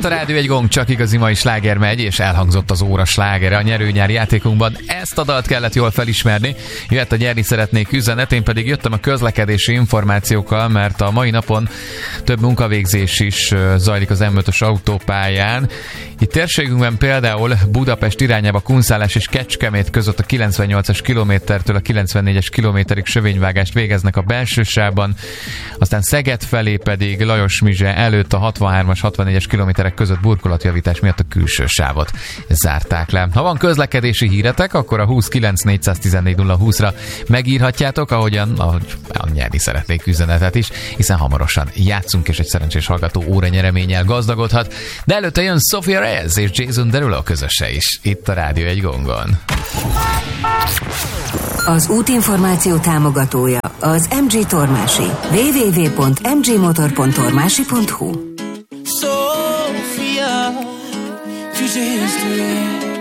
Itt a Rádió egy Gong, csak igazi mai sláger megy, és elhangzott az óra slágere a nyerőnyári játékunkban. Ezt a dalt kellett jól felismerni. Jöhet a nyerni szeretnék üzenet, én pedig jöttem a közlekedési információkkal, mert a mai napon több munkavégzés is zajlik az M5-ös autópályán. Itt térségünkben például Budapest irányába Kunszálás és Kecskemét között a 98-as kilométertől a 94-es kilométerig sövényvágást végeznek a belső sávban, aztán Szeged felé pedig Lajos-Mizse előtt a 63-as, 64-es kilométerek között burkolatjavítás miatt a külső sávot zárták le. Ha van közlekedési híretek, akkor a 29 414 020-ra megírhatjátok, ahogy nyerni szeretnék üzenetet is, hiszen hamarosan játszunk, és egy szerencsés hallgató óra nyereménnyel gazdagodhat. De előtte jön Sofia Reyes és Jason Derulo közöse is, itt a Rádió egy Gongon. Az útinformáció támogatója az MG Tormási. www.mgmotor.tormási.hu. Sofia, tu sais